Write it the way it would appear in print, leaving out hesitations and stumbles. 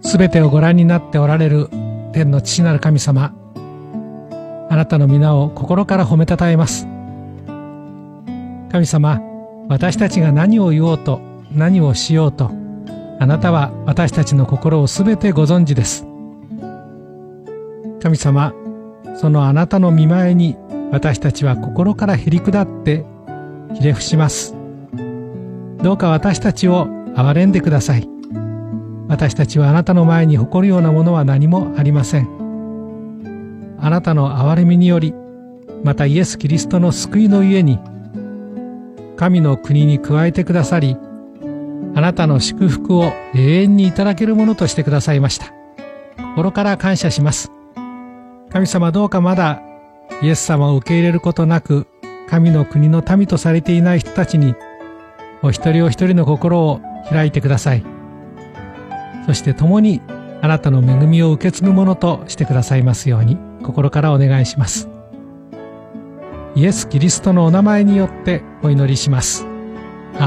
すべてをご覧になっておられる天の父なる神様、あなたの皆を心から褒めたたえます。神様、私たちが何を言おうと何をしようと、あなたは私たちの心をすべてご存知です。神様、そのあなたの御前に私たちは心からへり下ってひれ伏します。どうか私たちを憐れんでください。私たちはあなたの前に誇るようなものは何もありません。あなたの憐れみにより、またイエス・キリストの救いのゆえに、神の国に加えてくださり、あなたの祝福を永遠にいただけるものとしてくださいました。心から感謝します。神様、どうかまだイエス様を受け入れることなく、神の国の民とされていない人たちに、お一人お一人の心を開いてください。そして共にあなたの恵みを受け継ぐものとしてくださいますように、心からお願いします。イエス・キリストのお名前によってお祈りします。